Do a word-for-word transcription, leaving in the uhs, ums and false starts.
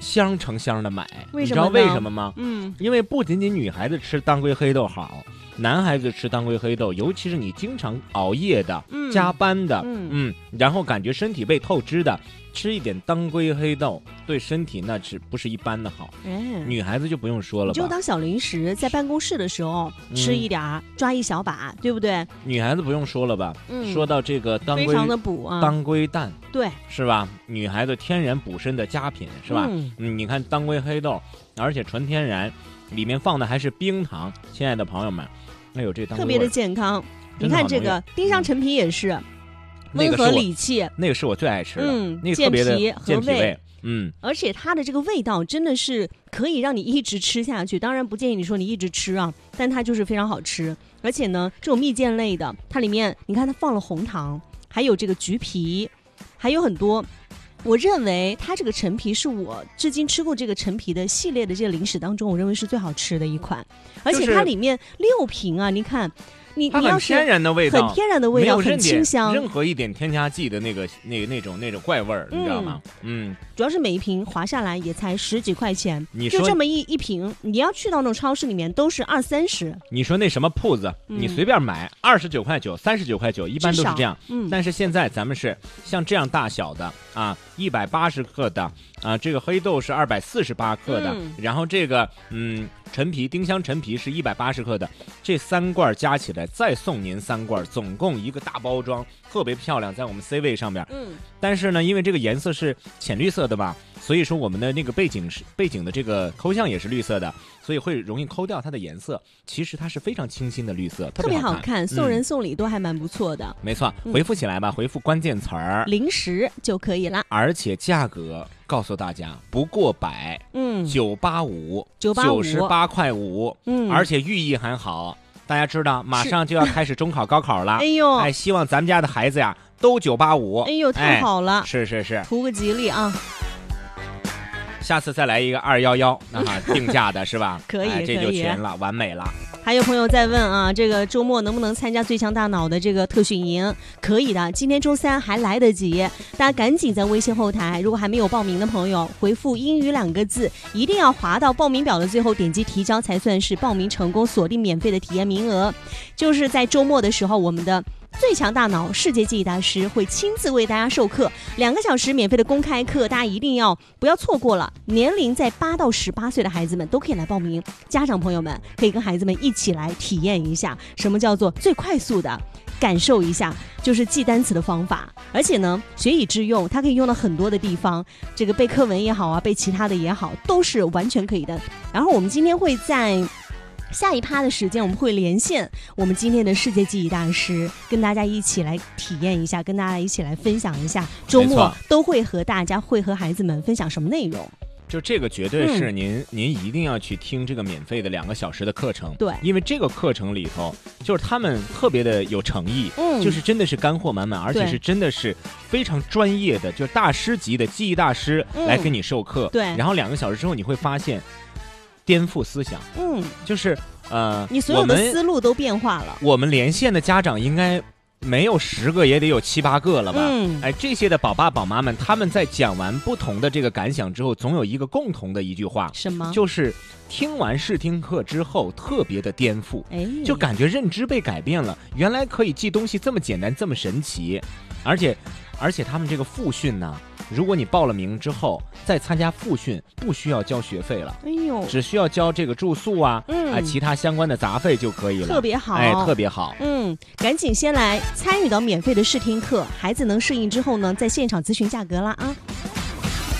箱成箱的买。 为什么？ 你知道为什么吗？ 嗯， 因为不仅仅女孩子吃当归黑豆好，男孩子吃当归黑豆，尤其是你经常熬夜的、嗯、加班的，嗯嗯，然后感觉身体被透支的，吃一点当归黑豆对身体那是不是一般的好？哎，女孩子就不用说了吧， 就当小零食，在办公室的时候、嗯、吃一点儿，抓一小把，对不对？ 女孩子不用说了吧？嗯，说到这个当归， 非常的补啊， 当归蛋， 对， 是吧？女孩子天然补身的佳品，是吧？嗯, 嗯，你看当归黑豆，而且纯天然，里面放的还是冰糖，亲爱的朋友们。哎呦，这当特别的健康，你看这个丁香陈皮也是、嗯、温和理气， 那个是我最爱吃的， 嗯， 那个特别的健脾和胃， 嗯， 而且它的这个味道真的是可以让你一直吃下去。当然不建议你说你一直吃啊，但它就是非常好吃。而且呢，这种蜜饯类的，它里面你看它放了红糖，还有这个橘皮，还有很多。我认为它这个陈皮是我至今吃过这个陈皮的系列的这个零食当中，我认为是最好吃的一款。而且它里面六瓶啊，你看，你它很天然的味道， 很天然的味道，很清香， 任何一点添加剂的那个那个那种那种怪味儿，你知道吗？嗯， 主要是每一瓶划下来也才十几块钱，就这么一一瓶，你要去到那种超市里面都是二三十。 你说那什么铺子，嗯、你随便买二十九块九、三十九块九，一般都是这样。嗯，但是现在咱们是像这样大小的啊，一百八十克的啊，这个黑豆是二百四十八克的，嗯、然后这个嗯。陈皮丁香陈皮是一百八十克的，这三罐加起来再送您三罐，总共一个大包装，特别漂亮，在我们 C 位上面。嗯，但是呢，因为这个颜色是浅绿色的吧，所以说我们的那个背景是背景的这个抠像也是绿色的，所以会容易抠掉它的颜色。其实它是非常清新的绿色， 特别好看，好看送人送礼都还蛮不错的。 嗯、没错，回复起来吧，回复关键词儿、 嗯、零食就可以了， 而且价格。告诉大家不过百，嗯，九八五，九十八块五，嗯，而且寓意还好。大家知道，马上就要开始中考、高考了， 哎呦， 哎，希望咱们家的孩子呀都九八五， 哎呦，太好了， 哎、是是是， 图个吉利啊！ 下次再来一个二幺幺，那定价的是吧？ 可以， 哎、这就全了，完美了。 还有朋友在问啊，这个周末能不能参加最强大脑的这个特训营？可以的，今天周三还来得及，大家赶紧在微信后台，如果还没有报名的朋友，回复英语两个字，一定要滑到报名表的最后，点击提交才算是报名成功，锁定免费的体验名额。就是在周末的时候，我们的最强大脑世界记忆大师会亲自为大家授课，两个小时免费的公开课，大家一定要不要错过了。年龄在八到十八岁的孩子们都可以来报名，家长朋友们可以跟孩子们一起来体验一下什么叫做最快速的感受一下就是记单词的方法。而且呢，学以致用，它可以用到很多的地方，这个背课文也好啊，背其他的也好，都是完全可以的。然后我们今天会在下一趴的时间，我们会连线我们今天的世界记忆大师，跟大家一起来体验一下，跟大家一起来分享一下，周末都会和大家会和孩子们分享什么内容。 就这个绝对是您、嗯、您一定要去听这个免费的两个小时的课程， 对， 因为这个课程里头就是他们特别的有诚意，嗯，就是真的是干货满满，而且是真的是非常专业的，就是大师级的记忆大师来给你授课， 嗯、对， 然后两个小时之后你会发现颠覆思想， 嗯， 就是呃， 你所有的思路都变化了。 我们连线的家长应该没有十个也得有七八个了吧？嗯，哎，这些的宝爸宝妈们，他们在讲完不同的这个感想之后，总有一个共同的一句话， 什么？ 就是听完试听课之后特别的颠覆，哎，就感觉认知被改变了。原来可以记东西这么简单，这么神奇，而且而且他们这个复训呢，如果你报了名之后再参加复训，不需要交学费了，哎呦，只需要交这个住宿啊，嗯，啊，其他相关的杂费就可以了， 特别好， 哎，特别好， 嗯，赶紧先来参与到免费的试听课，孩子能适应之后呢，在现场咨询价格啦啊。